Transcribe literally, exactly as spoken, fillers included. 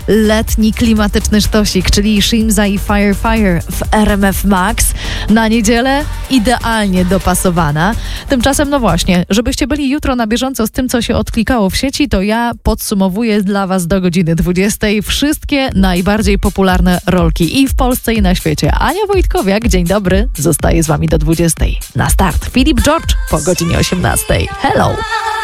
letni klimatyczny sztosik, czyli Shimza i Fire Fire w R M F Max. Na niedzielę idealnie dopasowana. Tymczasem, no właśnie, żebyście byli jutro na bieżąco z tym, co się odklikało w sieci, to ja podsumowuję dla Was do godziny dwudziestej wszystkie najbardziej popularne rolki i w Polsce, i na świecie. Ania Wojtkowiak, dzień dobry, zostaje z Wami do dwudziestej. Na start Filip George po godzinie osiemnastej. Hello!